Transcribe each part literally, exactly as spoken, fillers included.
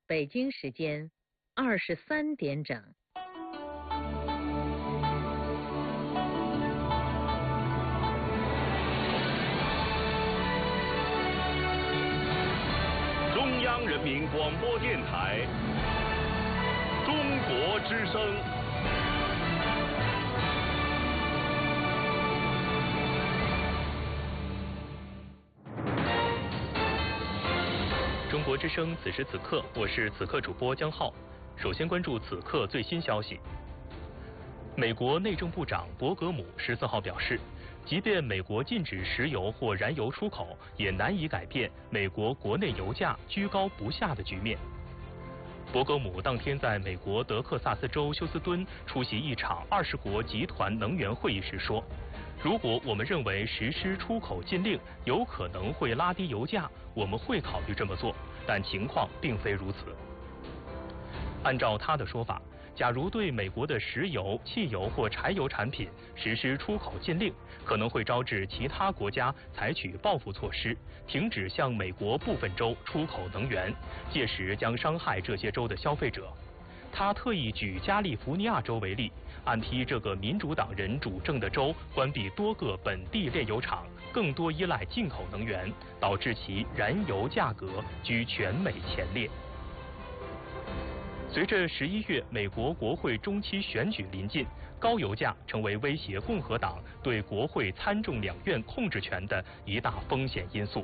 北京时间二十三点整。 中央人民广播电台中国之声。 中国之声，此时此刻，我是此刻主播江浩。首先关注此刻最新消息。美国内政部长博格姆十四号表示，即便美国禁止石油或燃油出口，也难以改变美国国内油价居高不下的局面。博格姆当天在美国德克萨斯州休斯敦出席一场二十国集团能源会议时说，如果我们认为实施出口禁令有可能会拉低油价，我们会考虑这么做，但情况并非如此。按照他的说法，假如对美国的石油、汽油或柴油产品实施出口禁令，可能会招致其他国家采取报复措施，停止向美国部分州出口能源，届时将伤害这些州的消费者。他特意举加利福尼亚州为例，暗批这个民主党人主政的州关闭多个本地炼油厂，更多依赖进口能源，导致其燃油价格居全美前列。随着十一月美国国会中期选举临近，高油价成为威胁共和党对国会参众两院控制权的一大风险因素。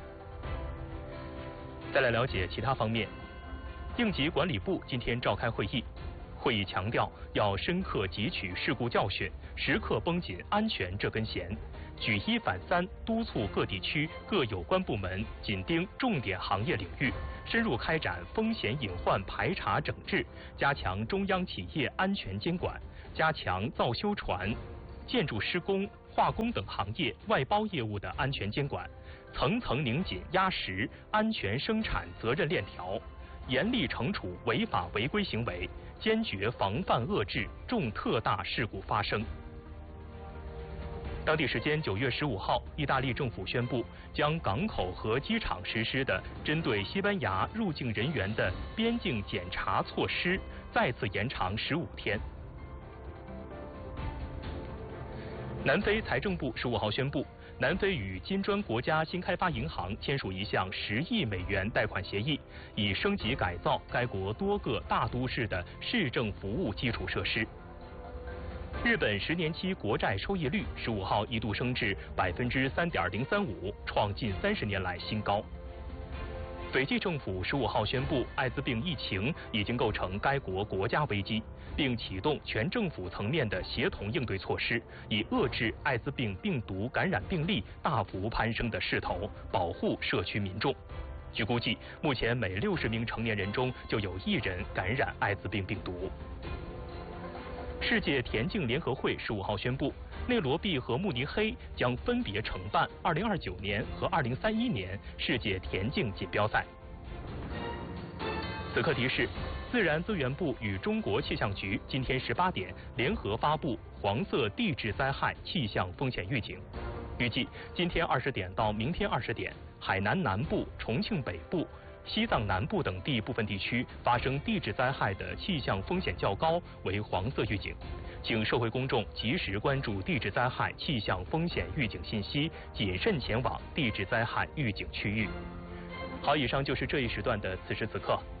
再来了解其他方面，应急管理部今天召开会议，会议强调要深刻汲取事故教训，时刻绷紧安全这根弦，举一反三，督促各地区各有关部门紧盯重点行业领域，深入开展风险隐患排查整治，加强中央企业安全监管，加强造修船、建筑施工、化工等行业外包业务的安全监管，层层拧紧压实安全生产责任链条，严厉惩处违法违规行为，坚决防范遏制重特大事故发生。当地时间九月十五号，意大利政府宣布将港口和机场实施的针对西班牙入境人员的边境检查措施再次延长十五天。南非财政部十五号宣布，南非与金砖国家新开发银行签署一项十亿美元贷款协议，以升级改造该国多个大都市的市政服务基础设施。日本十年期国债收益率十五号一度升至百分之三点零三五，创近三十年来新高。斐济政府十五号宣布，艾滋病疫情已经构成该国国家危机，并启动全政府层面的协同应对措施，以遏制艾滋病病毒感染病例大幅攀升的势头，保护社区民众。据估计，目前每六十名成年人中就有一人感染艾滋病病毒。世界田径联合会十五号宣布，内罗毕和慕尼黑将分别承办二零二九年和二零三一年世界田径锦标赛。此刻提示，自然资源部与中国气象局今天十八点联合发布黄色地质灾害气象风险预警，预计今天二十点到明天二十点，海南南部、重庆北部、西藏南部等地部分地区发生地质灾害的气象风险较高，为黄色预警，请社会公众及时关注地质灾害气象风险预警信息，谨慎前往地质灾害预警区域。好，以上就是这一时段的此时此刻。